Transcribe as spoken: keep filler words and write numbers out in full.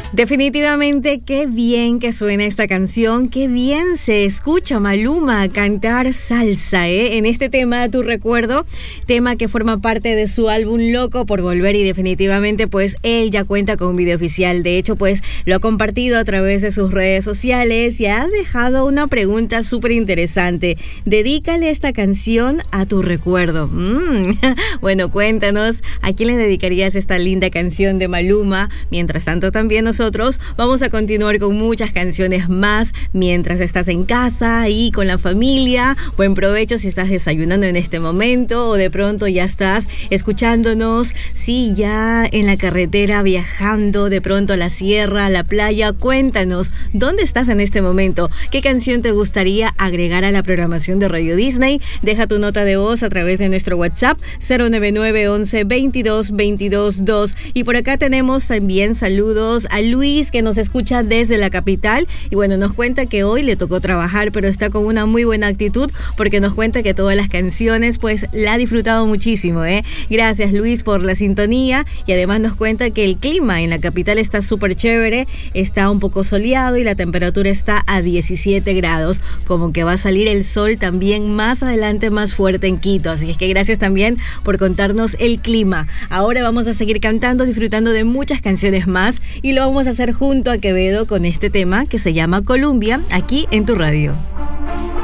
Definitivamente, qué bien que suena esta canción, qué bien se escucha Maluma cantar salsa, ¿eh? En este tema, Tu Recuerdo, tema que forma parte de su álbum Loco por Volver, y definitivamente pues él ya cuenta con un video oficial. De hecho pues lo ha compartido a través de sus redes sociales y ha dejado una pregunta súper interesante. Dedícale esta canción a tu recuerdo. Mm. Bueno, cuéntanos, ¿a quién le dedicarías esta linda canción de Maluma? Mientras tanto también nosotros Nosotros vamos a continuar con muchas canciones más mientras estás en casa y con la familia. Buen provecho si estás desayunando en este momento o de pronto ya estás escuchándonos, sí, ya en la carretera viajando de pronto a la sierra, a la playa. Cuéntanos, ¿dónde estás en este momento? ¿Qué canción te gustaría agregar a la programación de Radio Disney? Deja tu nota de voz a través de nuestro WhatsApp cero nueve nueve once veintidós veintidós dos. Y por acá tenemos también saludos a Luis, que nos escucha desde la capital, y bueno, nos cuenta que hoy le tocó trabajar, pero está con una muy buena actitud porque nos cuenta que todas las canciones pues la ha disfrutado muchísimo, ¿eh? Gracias, Luis, por la sintonía, y además nos cuenta que el clima en la capital está súper chévere, está un poco soleado y la temperatura está a diecisiete grados, como que va a salir el sol también más adelante más fuerte en Quito, así es que gracias también por contarnos el clima. Ahora vamos a seguir cantando, disfrutando de muchas canciones más, y lo vamos a hacer junto a Quevedo con este tema que se llama Columbia, aquí en tu radio.